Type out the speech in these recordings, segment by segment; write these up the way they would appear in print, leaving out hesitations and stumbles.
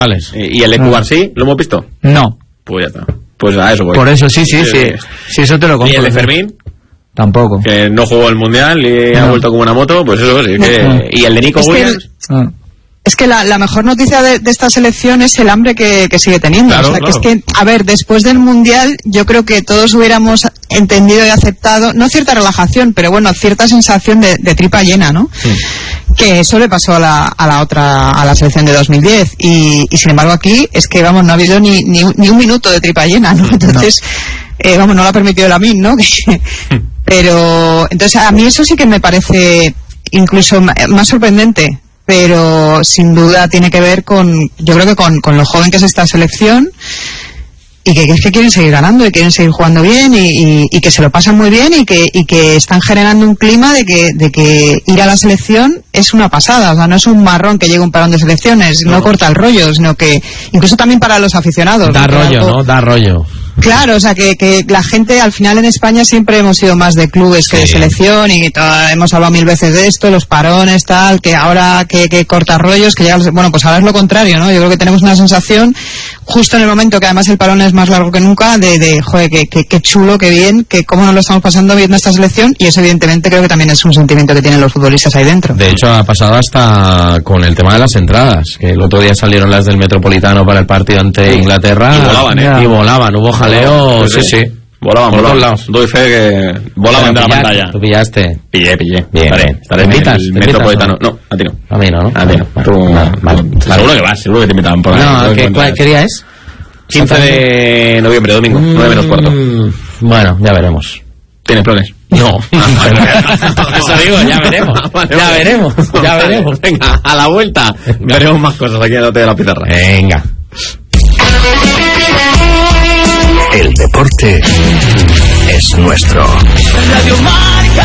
¿Y el Ecubar sí? ¿Lo hemos visto? No. Pues ya está. Pues a eso voy. Por eso, sí, eso te lo compro. ¿Y el de Fermín? Tampoco. Que no jugó el Mundial y ha vuelto como una moto, pues eso sí. ¿Y el de Nico Williams? Es que la mejor noticia de esta selección es el hambre que sigue teniendo. Claro, o sea, claro. que es que, a ver, después del Mundial, yo creo que todos hubiéramos entendido y aceptado, no cierta relajación, pero bueno, cierta sensación de tripa llena, ¿no? Sí. Que eso le pasó a la selección de 2010. Y sin embargo aquí, es que, vamos, no ha habido ni un minuto de tripa llena, ¿no? Entonces, no lo ha permitido Lamine, ¿no? Pero, entonces, a mí eso sí que me parece incluso más sorprendente. Pero sin duda tiene que ver yo creo que con lo joven que es esta selección y que es que quieren seguir ganando y quieren seguir jugando bien y que se lo pasan muy bien y que están generando un clima de que ir a la selección es una pasada. O sea, no es un marrón que llegue un parón de selecciones, no corta el rollo, sino que incluso también para los aficionados. Da rollo, ¿no? Da rollo. Claro, o sea, que la gente, al final en España siempre hemos sido más de clubes que de selección y hemos hablado 1000 veces de esto, los parones, tal, que ahora que corta rollos, que bueno, pues ahora es lo contrario, ¿no? Yo creo que tenemos una sensación, justo en el momento que además el parón es más largo que nunca, joder, qué chulo, qué bien, que cómo nos lo estamos pasando viendo esta selección, y eso evidentemente creo que también es un sentimiento que tienen los futbolistas ahí dentro. De hecho, ha pasado hasta con el tema de las entradas, que el otro día salieron las del Metropolitano para el partido ante Inglaterra. Y volaban, hubo jaleo, sí. Volaban por todos lados. Doy fe que volaban de la pantalla. ¿Tú pillaste? Pillé. Bien. Estaré en el Metropolitano. No, a ti no. A mí no. A ti no. Vale. Seguro que vas, seguro que te invitaban por ahí. No, ¿qué día es? 15 de noviembre, domingo, 9:45. Bueno, ya veremos. ¿Tienes planes? No. Eso digo, ya veremos. Ya veremos. Venga, a la vuelta veremos más cosas aquí en el Hotel de la Pizarra. Venga. El deporte es nuestro. Radio Marca.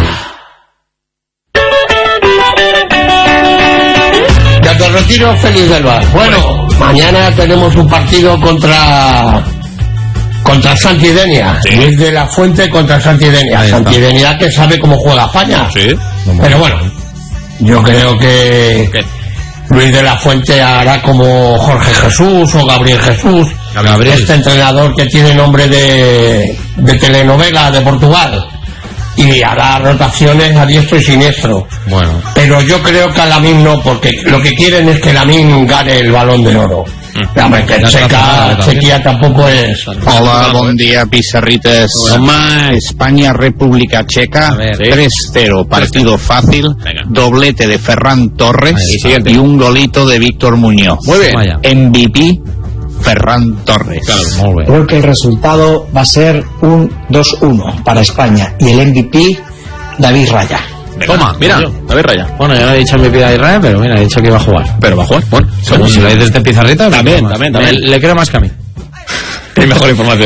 Ya te retiro feliz del bar. Bueno, mañana tenemos un partido contra Santidenia. Sí. Luis de la Fuente contra Santidenia. Santidenia que sabe cómo juega España. Sí. Pero bueno, yo creo que Luis de la Fuente hará como Jorge Jesús o Gabriel Jesús. Este entrenador que tiene nombre de telenovela de Portugal, y hará rotaciones a diestro y siniestro. Bueno. Pero yo creo que a Lamine no, porque lo que quieren es que Lamine gane el Balón de Oro. Que Chequia tampoco es. Hola, bon dia, Pizarritas. España, República Checa, 3-0, partido fácil. Doblete de Ferran Torres y un golito de Víctor Muñoz. Muy bien. MVP Ferran Torres. Claro, creo que el resultado va a ser un 2-1 para España y el MVP David Raya. Toma, mira, David Raya. Bueno, ya lo he dicho en mi vida de Israel, pero mira, he dicho que iba a jugar. Pero va a jugar, bueno. Si lo dices de Pizarrita, también. Le creo más que a mí. Tiene mejor información.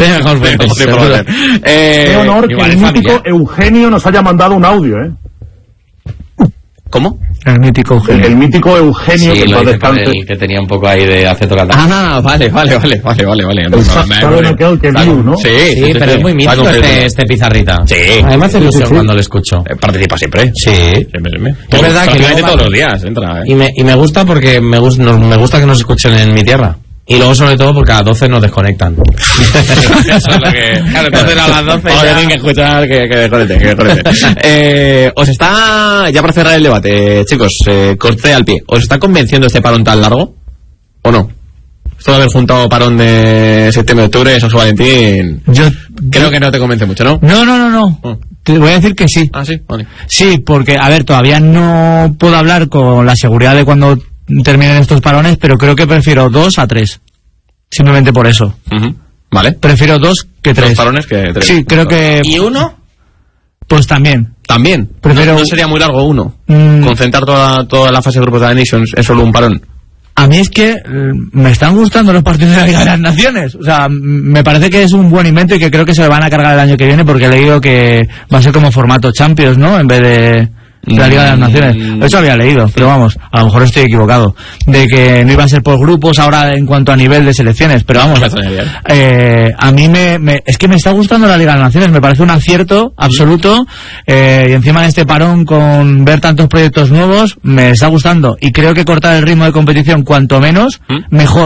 Qué honor que el mítico Eugenio nos haya mandado un audio, ¿Cómo? El mítico Eugenio. El mítico Eugenio, sí, que lo hice con el que tenía un poco ahí de aceto catalán. Ah, vale. Sí, pero es muy mítico este Pizarrita. Sí. Además me hace ilusión cuando lo escucho. Participa siempre. Sí. Es verdad que todos los días entra. Y me gusta porque me gusta que nos escuchen en mi tierra. Y luego, sobre todo, porque a las 12 nos desconectan. Eso es lo que... Claro, entonces a las 12 ya tienen que escuchar que desconecten. Os está... Ya para cerrar el debate, chicos, corté al pie. ¿Os está convenciendo este parón tan largo? ¿O no? Esto de haber juntado parón de septiembre-octubre, San Valentín... Yo creo que no te convence mucho, ¿no? No. Te voy a decir que sí. Ah, sí, vale. Sí, porque, a ver, todavía no puedo hablar con la seguridad de cuando terminen estos parones, pero creo que prefiero 2 a 3. Simplemente por eso. Vale. Prefiero 2 que 3. 2 parones que 3. Sí, creo que... ¿Y 1? Pues también. ¿También? Prefiero... ¿No sería muy largo 1? Concentrar toda la fase de grupos de la Nations en solo un parón. A mí es que me están gustando los partidos de la Liga de las Naciones. O sea, me parece que es un buen invento y que creo que se lo van a cargar el año que viene, porque he leído que va a ser como formato Champions, ¿no? En vez de... de la Liga de las Naciones. Eso había leído, pero vamos, a lo mejor estoy equivocado. De que no iba a ser por grupos ahora en cuanto a nivel de selecciones, pero vamos, a mí es que me está gustando la Liga de las Naciones, me parece un acierto absoluto, y encima de este parón con ver tantos proyectos nuevos, me está gustando, y creo que cortar el ritmo de competición cuanto menos, mejor.